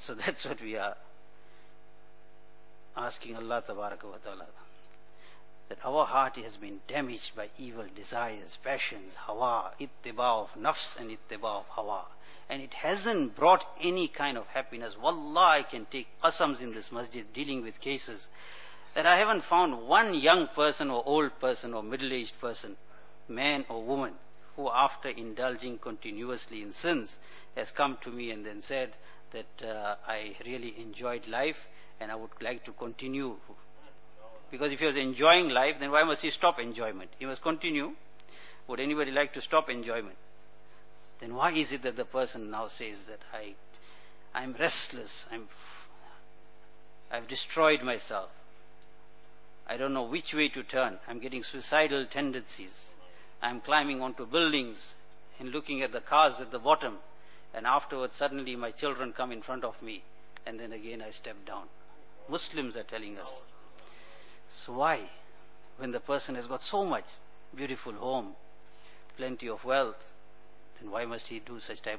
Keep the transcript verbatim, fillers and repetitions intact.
So that's what we are asking Allah Tabaraka wa Ta'ala. That our heart has been damaged by evil desires, passions, hawa, ittiba of nafs and ittiba of hawa. And it hasn't brought any kind of happiness. Wallah, I can take qasams in this masjid dealing with cases that I haven't found one young person or old person or middle-aged person, man or woman, who after indulging continuously in sins has come to me and then said that uh, I really enjoyed life and I would like to continue. Because if he was enjoying life, then why must he stop enjoyment? He must continue. Would anybody like to stop enjoyment? Then why is it that the person now says that I, I'm restless, I'm, I've destroyed myself. I don't know which way to turn. I'm getting suicidal tendencies. I'm climbing onto buildings and looking at the cars at the bottom. And afterwards, suddenly my children come in front of me. And then again I step down. Muslims are telling us. So why? When the person has got so much, beautiful home, plenty of wealth, then why must he do such type